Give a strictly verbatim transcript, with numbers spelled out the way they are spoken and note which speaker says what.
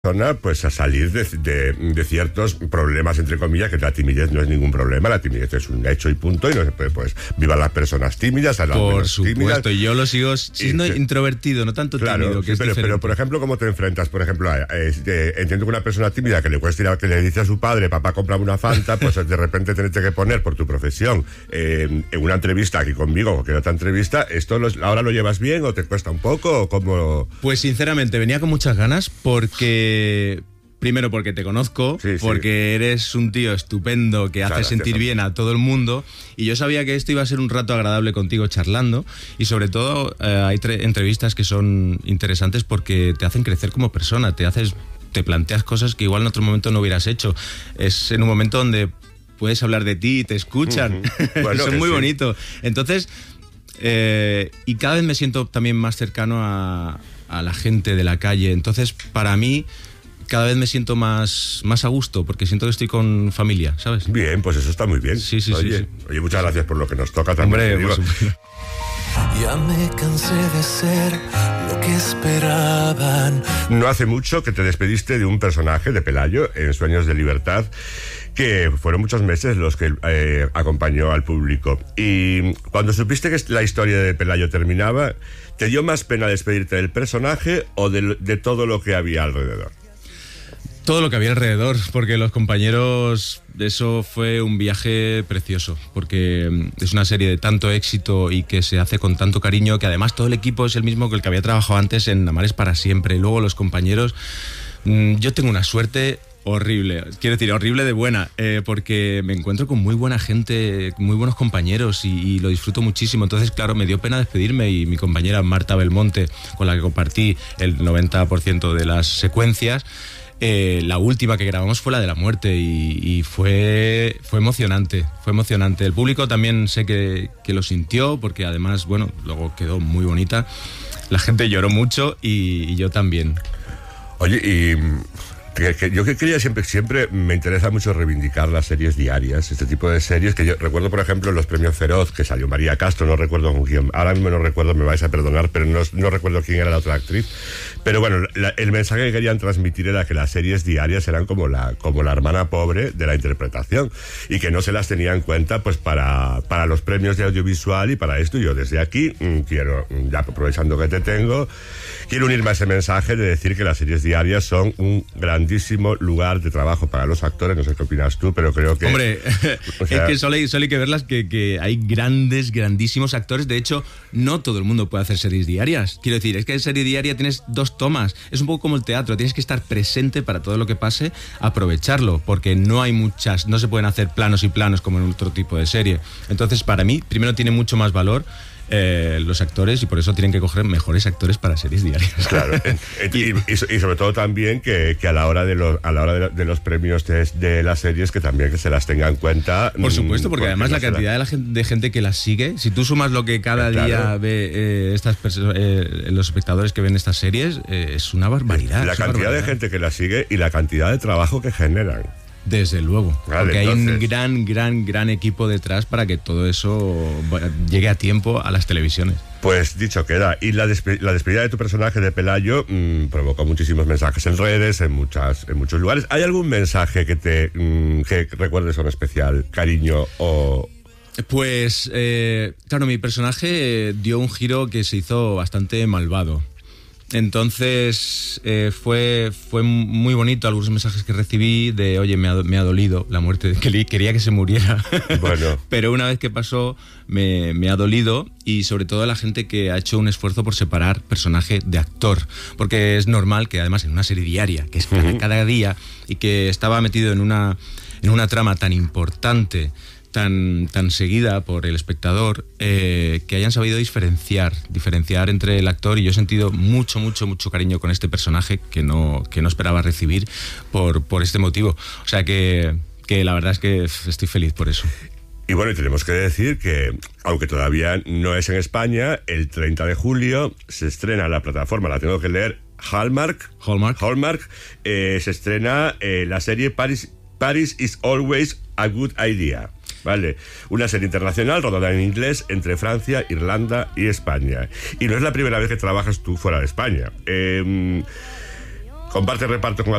Speaker 1: persona pues a salir de, de, de ciertos problemas, entre comillas, que la timidez no es ningún problema, la timidez es un hecho y punto, y no se puede, pues, vivan las personas tímidas, a las
Speaker 2: por supuesto,
Speaker 1: tímidas.
Speaker 2: y yo lo sigo siendo
Speaker 1: y,
Speaker 2: introvertido, no tanto
Speaker 1: claro,
Speaker 2: tímido, que
Speaker 1: sí,
Speaker 2: es
Speaker 1: pero, pero, por ejemplo, ¿cómo te enfrentas? Por ejemplo, a, a, a, entiendo que una persona tímida que le cuesta ir a, que le dice a su padre, papá, cómprame una Fanta, pues de repente tenerte que poner por tu profesión eh, en una entrevista aquí conmigo, o que otra entrevista, ¿esto lo, ahora lo llevas bien o te cuesta un poco o cómo?
Speaker 2: Pues sinceramente, venía con muchas ganas porque... Primero porque te conozco, sí, porque sí. eres un tío estupendo que hace sentir bien a todo el mundo, y yo sabía que esto iba a ser un rato agradable contigo charlando, y sobre todo eh, hay entrevistas que son interesantes porque te hacen crecer como persona, te haces, te planteas cosas que igual en otro momento no hubieras hecho. Es en un momento donde puedes hablar de ti y te escuchan. Uh-huh. Bueno, eso es muy sí. bonito. Entonces, eh, y cada vez me siento también más cercano a, a la gente de la calle. Entonces, para mí... cada vez me siento más, más a gusto, porque siento que estoy con familia, ¿sabes?
Speaker 1: Bien, pues eso está muy bien.
Speaker 2: Sí, sí,
Speaker 1: oye,
Speaker 2: sí, sí.
Speaker 1: Oye, muchas gracias por lo que nos toca también.
Speaker 2: Hombre, por supuesto.
Speaker 3: Ya me cansé de ser lo que esperaban.
Speaker 1: No hace mucho que te despediste de un personaje de Pelayo en Sueños de Libertad, que fueron muchos meses los que eh, acompañó al público. Y cuando supiste que la historia de Pelayo terminaba, ¿te dio más pena despedirte del personaje o de, de todo lo que había alrededor?
Speaker 2: Todo lo que había alrededor, porque los compañeros, eso fue un viaje precioso, porque es una serie de tanto éxito y que se hace con tanto cariño, que además todo el equipo es el mismo que el que había trabajado antes en Amares para siempre. Y luego los compañeros, yo tengo una suerte horrible, quiero decir, horrible de buena, eh, porque me encuentro con muy buena gente, muy buenos compañeros, y, y lo disfruto muchísimo. Entonces, claro, me dio pena despedirme, y mi compañera Marta Belmonte, con la que compartí el noventa por ciento de las secuencias, Eh, la última que grabamos fue la de la muerte, y, y fue, fue emocionante, fue emocionante. El público también sé que, que lo sintió, porque además, bueno, luego quedó muy bonita. La gente lloró mucho y, y yo también.
Speaker 1: Oye, y... Que, que yo que quería siempre, siempre me interesa mucho reivindicar las series diarias, este tipo de series que yo recuerdo, por ejemplo, en los premios Feroz, que salió María Castro, no recuerdo con quién, ahora mismo no recuerdo, me vais a perdonar, pero no, no recuerdo quién era la otra actriz, pero bueno, la, el mensaje que querían transmitir era que las series diarias eran como la, como la hermana pobre de la interpretación, y que no se las tenía en cuenta pues para, para los premios de audiovisual y para esto. Y yo desde aquí mmm, quiero, ya aprovechando que te tengo, quiero unirme a ese mensaje de decir que las series diarias son un gran grandísimo lugar de trabajo para los actores. No sé qué opinas tú, pero creo que...
Speaker 2: Hombre, o sea, es que solo hay, solo hay que verlas, que, que hay grandes, grandísimos actores. De hecho, no todo el mundo puede hacer series diarias. Quiero decir, es que en serie diaria tienes dos tomas. Es un poco como el teatro, tienes que estar presente para todo lo que pase, aprovecharlo, porque no hay muchas, no se pueden hacer planos y planos como en otro tipo de serie. Entonces, para mí, primero tiene mucho más valor Eh, los actores, y por eso tienen que coger mejores actores para series diarias.
Speaker 1: Claro, y, y, y sobre todo también que, que a la hora de los a la hora de, de los premios de, de las series, que también que se las tenga en cuenta.
Speaker 2: Por supuesto, porque, porque además no la cantidad la... de, la gente, de gente que las sigue, si tú sumas lo que cada claro. día ve eh, estas perso- eh, los espectadores que ven estas series, eh, es una barbaridad.
Speaker 1: La cantidad
Speaker 2: barbaridad.
Speaker 1: de gente que las sigue y la cantidad de trabajo que generan.
Speaker 2: Desde luego, vale, porque entonces... hay un gran, gran, gran equipo detrás para que todo eso llegue a tiempo a las televisiones.
Speaker 1: Pues dicho queda. Y la, despe- la despedida de tu personaje de Pelayo mmm, provocó muchísimos mensajes en redes, en muchas, en muchos lugares. ¿Hay algún mensaje que te mmm, que recuerdes con especial cariño o...?
Speaker 2: Pues, eh, claro, mi personaje dio un giro que se hizo bastante malvado. Entonces eh, fue, fue muy bonito algunos mensajes que recibí de, oye, me ha, me ha dolido la muerte, que quería que se muriera.
Speaker 1: Bueno.
Speaker 2: Pero una vez que pasó, me, me ha dolido, y sobre todo la gente que ha hecho un esfuerzo por separar personaje de actor, porque es normal que además en una serie diaria, que es cada, uh-huh. cada día, y que estaba metido en una, en una trama tan importante, tan, tan seguida por el espectador, eh, que hayan sabido diferenciar, diferenciar entre el actor, y yo he sentido mucho, mucho, mucho cariño con este personaje que no, que no esperaba recibir por, por este motivo. O sea que, que la verdad es que estoy feliz por eso.
Speaker 1: Y bueno, y tenemos que decir que, aunque todavía no es en España, el treinta de julio se estrena en la plataforma, la tengo que leer, Hallmark.
Speaker 2: Hallmark.
Speaker 1: Hallmark, eh, se estrena eh, la serie Paris, Paris is Always a Good Idea. Vale, una serie internacional rodada en inglés entre Francia, Irlanda y España. Y no es la primera vez que trabajas tú fuera de España. Eh, comparte reparto con